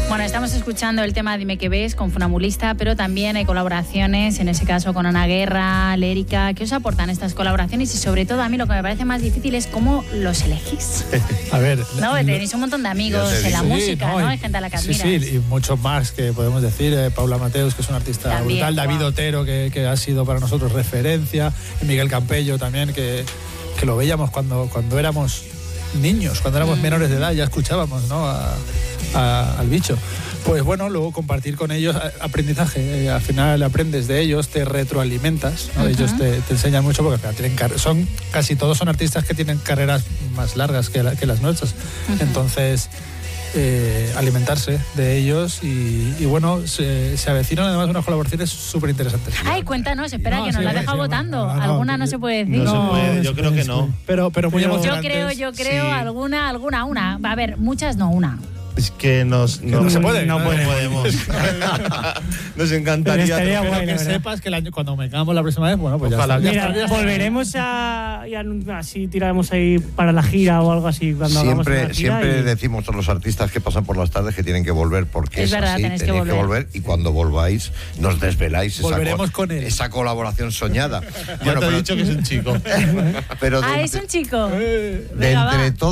Bueno, estamos escuchando el tema Dime qué ves con Funambulista, pero también hay colaboraciones, en ese caso con Ana Guerra, Lérica. ¿Qué os aportan estas colaboraciones? Y sobre todo a mí lo que me parece más difícil es cómo los elegís. A ver... No, tenéis un montón de amigos en la música, ¿no? Hay gente a la que admiras. Sí, y muchos más que podemos decir. Paula Mateus, que es una artista también, brutal. David Otero, que ha sido para nosotros referencia. Miguel Campello también, que lo veíamos cuando éramos niños, cuando éramos menores de edad, ya escuchábamos, ¿no? Al bicho. Pues bueno, luego compartir con ellos aprendizaje, al final aprendes de ellos, te retroalimentas, ¿no? Ellos te enseñan mucho porque casi todos son artistas que tienen carreras más largas que las nuestras. Entonces alimentarse de ellos y bueno, se avecinan además unas colaboraciones súper interesantes. Ay, cuéntanos, espera, que nos la deja votando. ¿Alguna no se puede decir? No se puede, yo creo que no. Pero muy emocionantes. Yo creo, sí. alguna, una. Va a haber, muchas no, una. Es que no se puede. No podemos. Nos encantaría. Pero estaría bueno que sepas que cuando me cagamos la próxima vez, bueno, pues ojalá, ya volveremos así tiraremos ahí para la gira o algo así cuando siempre decimos a los artistas que pasan por las tardes que tienen que volver porque es verdad, así, tenéis que volver y cuando volváis nos desveláis esa colaboración soñada. Ya te he dicho que es un chico. Pero es un chico. De entre todos